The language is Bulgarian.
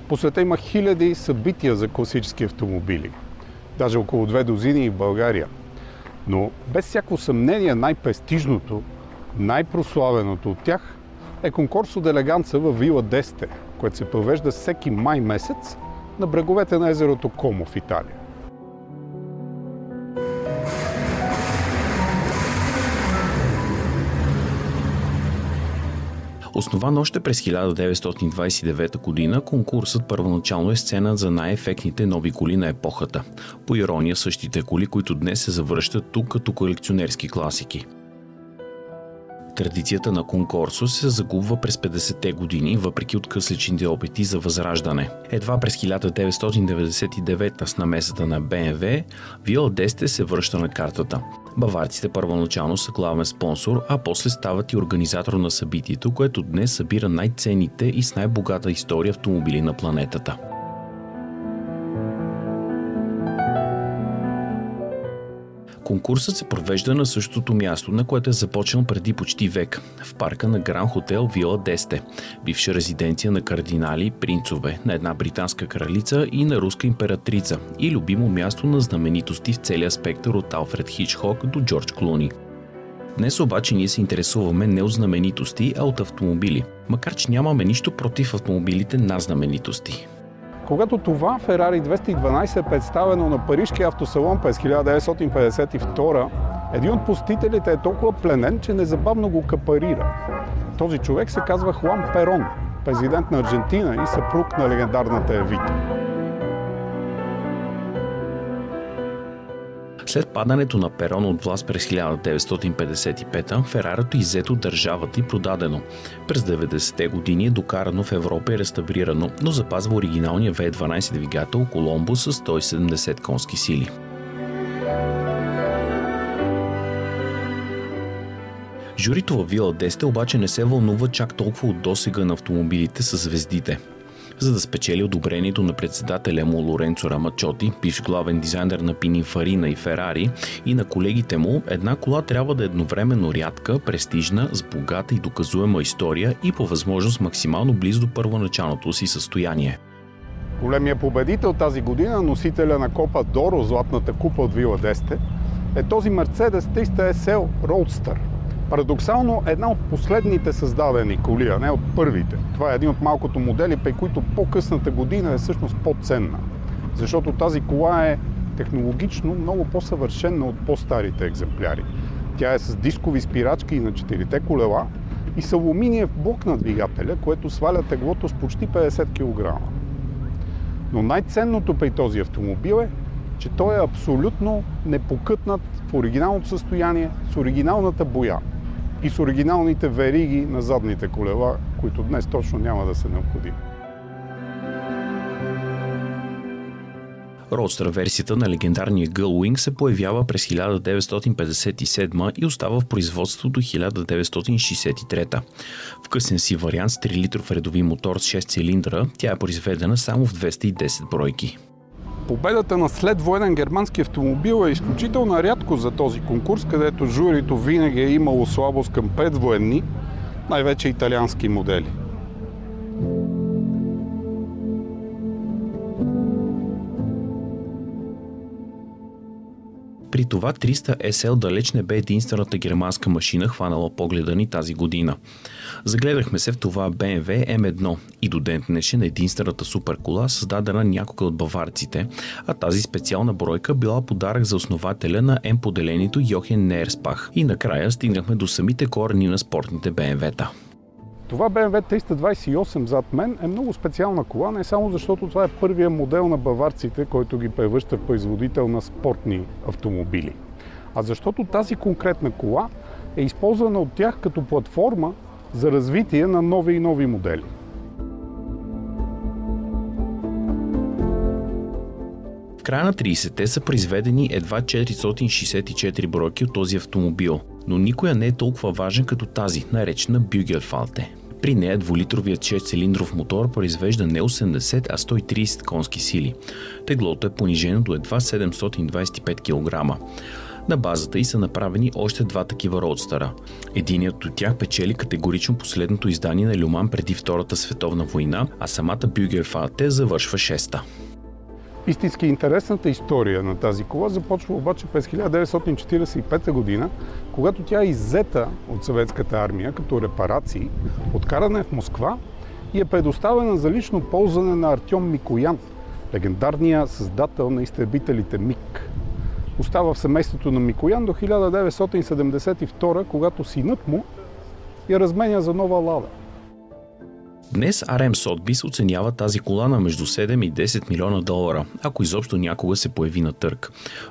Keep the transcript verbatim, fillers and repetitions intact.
По света има хиляди събития за класически автомобили. Даже около две дузини и в България. Но без всяко съмнение най-престижното, най-прославеното от тях е конкурсо d'Eleganza във Вила d'Este, което се провежда всеки май месец на бреговете на езерото Комо в Италия. Основан още през хиляда деветстотин двадесет и девета година, конкурсът първоначално е сцена за най-ефектните нови коли на епохата. По ирония, същите коли, които днес се завръщат тук като колекционерски класики. Традицията на конкурсо се загубва през петдесетте години, въпреки откъсличните опити за възраждане. Едва през хиляда деветстотин деветдесет и девета с намесата на Б М В, Вила d'Este се връща на картата. Баварците първоначално са главен спонсор, а после стават и организатор на събитието, което днес събира най-ценните и с най-богата история автомобили на планетата. Конкурсът се провежда на същото място, на което е започнал преди почти век, в парка на Гранд Хотел Вила d'Este, бивша резиденция на кардинали, принцове, на една британска кралица и на руска императрица и любимо място на знаменитости в целия спектър от Алфред Хичкок до Джордж Клуни. Днес обаче ние се интересуваме не от знаменитости, а от автомобили, макар че нямаме нищо против автомобилите на знаменитости. Когато това Ферари двеста и дванадесет е представено на Парижкия автосалон през хиляда деветстотин петдесет и втора, един от посетителите е толкова пленен, че незабавно го капарира. Този човек се казва Хуан Перон, президент на Аржентина и съпруг на легендарната Евита. След падането на Перон от власт през хиляда деветстотин петдесет и пета, Ферарито иззето от държавата и продадено. През деветдесетте години е докарано в Европа и реставрирано, но запазва оригиналния В дванадесет двигател Коломбо с сто и седемдесет конски сили. Журито във Вила d'Este обаче не се вълнува чак толкова от досега на автомобилите с звездите. За да спечели одобрението на председателя му Лоренцо Рамачоти, бивш главен дизайнер на Пининфарина и Ферари, и на колегите му, една кола трябва да е едновременно рядка, престижна, с богата и доказуема история и по възможност максимално близо до първоначалното си състояние. Големият победител тази година, носителя на Копа Доро, златната купа от Вила d'Este, е този Мерцедес триста Ес Ел Roadster. Парадоксално една от последните създадени коли, а не от първите. Това е един от малкото модели, при които по-късната година е всъщност по-ценна. Защото тази кола е технологично много по-съвършена от по-старите екземпляри. Тя е с дискови спирачки на четирите колела и с алуминиев блок на двигателя, което сваля теглото с почти петдесет килограма. Но най-ценното при този автомобил е, че той е абсолютно непокътнат в оригиналното състояние, с оригиналната боя и с оригиналните вериги на задните колела, които днес точно няма да са необходими. Роудстър версията на легендарния Gullwing се появява през хиляда деветстотин петдесет и седма и остава в производство до хиляда деветстотин шейсет и трета. В късен си вариант с три литров редови мотор с шест цилиндра, тя е произведена само в двеста и десет бройки. Победата на следвоенен германски автомобил е изключителна рядко за този конкурс, където журито винаги е имало слабост към предвоенни, най-вече италиански модели. При това триста Ес Ел далеч не бе единствената германска машина, хванала погледа ни тази година. Загледахме се в това Б М В М едно и до ден днешен единствената суперкола, създадена някога от баварците, а тази специална бройка била подарък за основателя на М-поделението Йохен Нейерспах. И накрая стигнахме до самите корени на спортните Б М В-та. Това Б М В триста двадесет и осем зад мен е много специална кола, не само защото това е първият модел на баварците, който ги превръща в производител на спортни автомобили, а защото тази конкретна кола е използвана от тях като платформа за развитие на нови и нови модели. В края на тридесетте са произведени едва четиристотин шейсет и четири бройки от този автомобил, но никоя не е толкова важен като тази, наречена Bügelfalte. При нея двулитровият шестцилиндров мотор произвежда не осемдесет, а сто и тридесет конски сили. Теглото е понижено до едва седемстотин двадесет и пет килограма. На базата й са направени още два такива роудстъра. Единият от тях печели категорично последното издание на Люман преди Втората световна война, а самата Бюгер АТ завършва шеста. Истински интересната история на тази кола започва обаче през хиляда деветстотин четиридесет и пета година, когато тя е иззета от съветската армия като репарации, откарана е в Москва и е предоставена за лично ползване на Артем Микоян, легендарния създател на изтребителите МиГ. Остава в семейството на Микоян до хиляда деветстотин седемдесет и втора, когато синът му я разменя за нова Лада. Днес Ар Ем Сотбис оценява тази кола на между седем и десет милиона долара, ако изобщо някога се появи на търг.